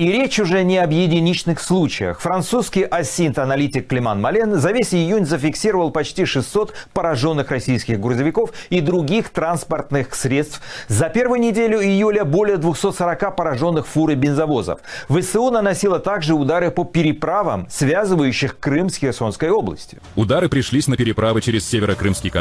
И речь уже не об единичных случаях. Французский аналитик Климан Мален за весь июнь зафиксировал почти 600 пораженных российских грузовиков и других транспортных средств. За первую неделю июля более 240 пораженных фур и бензовозов. ВСУ наносила также удары по переправам, связывающих Крым с Херсонской областью. Удары пришлись на переправы через Северокрымский канал.